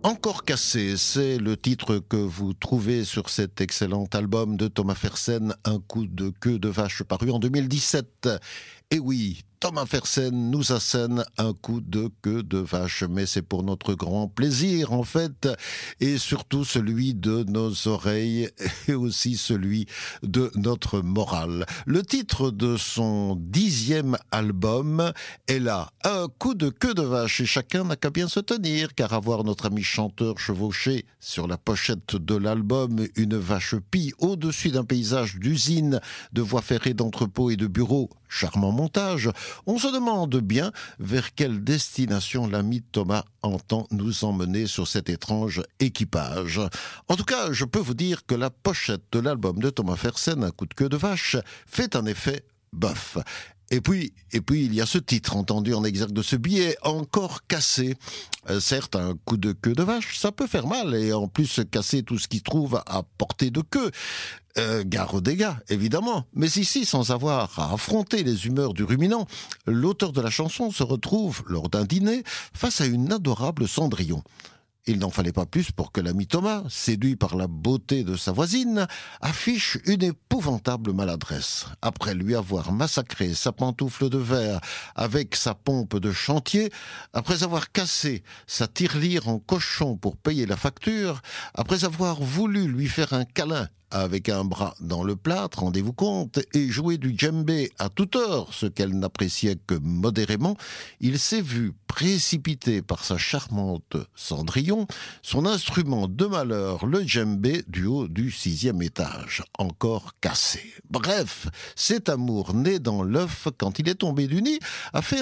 Encore cassé, c'est le titre que vous trouvez sur cet excellent album de Thomas Fersen, Un coup de queue de vache, paru en 2017. Et oui, Thomas Fersen nous assène un coup de queue de vache, mais c'est pour notre grand plaisir en fait, et surtout celui de nos oreilles et aussi celui de notre morale. Le titre de son 10e album est là, Un coup de queue de vache, et chacun n'a qu'à bien se tenir, car avoir notre ami chanteur chevauché sur la pochette de l'album une vache pie au-dessus d'un paysage d'usine, de voies ferrées, d'entrepôts et de bureaux, charmant montage, on se demande bien vers quelle destination l'ami Thomas entend nous emmener sur cet étrange équipage. En tout cas, je peux vous dire que la pochette de l'album de Thomas Fersen, Un coup de queue de vache, fait un effet bof. Et puis, il y a ce titre entendu en exergue de ce billet, Encore cassé. Certes, un coup de queue de vache, ça peut faire mal, et en plus casser tout ce qui se trouve à portée de queue. Gare aux dégâts, évidemment. Mais ici, sans avoir à affronter les humeurs du ruminant, l'auteur de la chanson se retrouve, lors d'un dîner, face à une adorable Cendrillon. Il n'en fallait pas plus pour que l'ami Thomas, séduit par la beauté de sa voisine, affiche une épouvantable maladresse. Après lui avoir massacré sa pantoufle de verre avec sa pompe de chantier, après avoir cassé sa tirelire en cochon pour payer la facture, après avoir voulu lui faire un câlin avec un bras dans le plâtre, rendez-vous compte, et jouer du djembé à toute heure, ce qu'elle n'appréciait que modérément, il s'est vu précipité par sa charmante Cendrillon, son instrument de malheur, le djembé, du haut du 6e étage, encore cassé. Bref, cet amour né dans l'œuf, quand il est tombé du nid, a fait